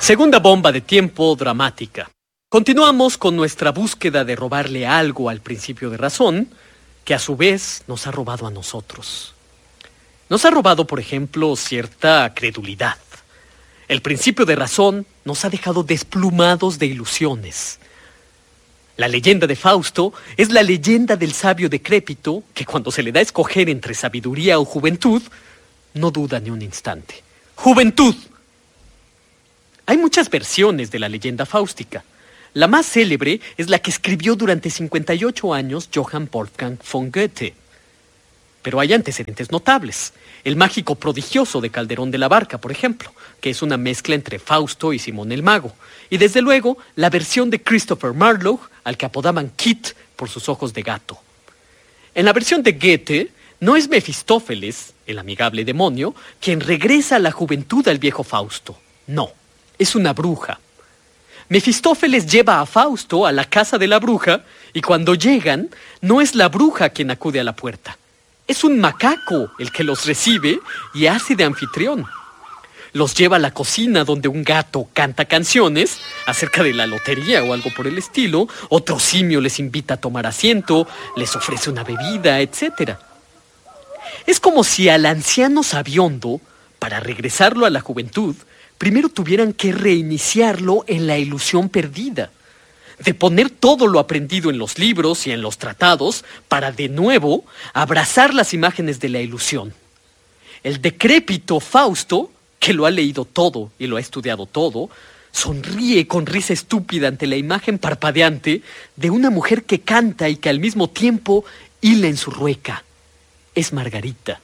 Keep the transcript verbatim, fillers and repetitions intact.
Segunda bomba de tiempo dramática. Continuamos con nuestra búsqueda de robarle algo al principio de razón, que a su vez nos ha robado a nosotros. Nos ha robado, por ejemplo, cierta credulidad. El principio de razón nos ha dejado desplumados de ilusiones. La leyenda de Fausto es la leyenda del sabio decrépito que cuando se le da a escoger entre sabiduría o juventud, no duda ni un instante. ¡Juventud! Hay muchas versiones de la leyenda fáustica. La más célebre es la que escribió durante cincuenta y ocho años Johann Wolfgang von Goethe. Pero hay antecedentes notables. El mágico prodigioso de Calderón de la Barca, por ejemplo, que es una mezcla entre Fausto y Simón el Mago. Y desde luego, la versión de Christopher Marlowe, al que apodaban Kit por sus ojos de gato. En la versión de Goethe, no es Mefistófeles, el amigable demonio, quien regresa a la juventud al viejo Fausto. No, es una bruja. Mefistófeles lleva a Fausto a la casa de la bruja y cuando llegan, no es la bruja quien acude a la puerta. Es un macaco el que los recibe y hace de anfitrión. Los lleva a la cocina donde un gato canta canciones acerca de la lotería o algo por el estilo. Otro simio les invita a tomar asiento, les ofrece una bebida, etcétera. Es como si al anciano sabiondo, para regresarlo a la juventud, primero tuvieran que reiniciarlo en la ilusión perdida, de poner todo lo aprendido en los libros y en los tratados para de nuevo abrazar las imágenes de la ilusión. El decrépito Fausto, que lo ha leído todo y lo ha estudiado todo, sonríe con risa estúpida ante la imagen parpadeante de una mujer que canta y que al mismo tiempo hila en su rueca. Es Margarita.